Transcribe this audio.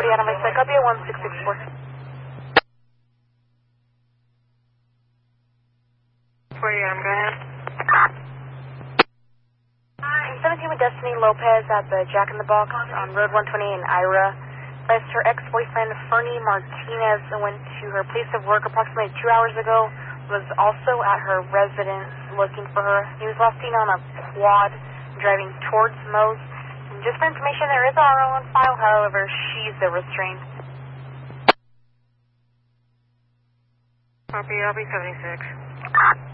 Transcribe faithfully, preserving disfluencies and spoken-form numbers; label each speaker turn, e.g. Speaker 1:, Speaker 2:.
Speaker 1: forty Adam Vice, copy at one six six four.
Speaker 2: forty Adam, go ahead.
Speaker 1: I'm seventeen with Destiny Lopez at the Jack in the Box on Road one twenty in Ira. As her ex-boyfriend, Fernie Martinez, went to her place of work approximately two hours ago, was also at her residence looking for her. He was last seen on a quad driving towards Moe's. And just for information, there is a R O on file, however, she's the restraint.
Speaker 2: Copy, I'll be seventy-six.